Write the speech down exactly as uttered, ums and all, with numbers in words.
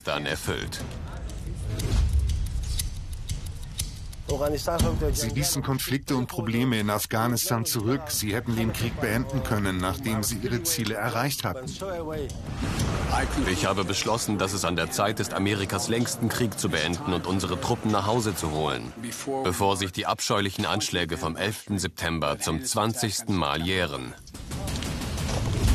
dann erfüllt. Sie ließen Konflikte und Probleme in Afghanistan zurück. Sie hätten den Krieg beenden können, nachdem sie ihre Ziele erreicht hatten. Ich habe beschlossen, dass es an der Zeit ist, Amerikas längsten Krieg zu beenden und unsere Truppen nach Hause zu holen, bevor sich die abscheulichen Anschläge vom elften September zum zwanzigsten Mal jähren.